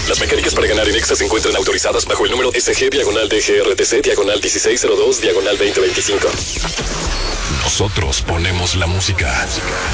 Las mecánicas para ganar en Exa se encuentran autorizadas bajo el número SG-DGRTC-1602-2025. Nosotros ponemos la música.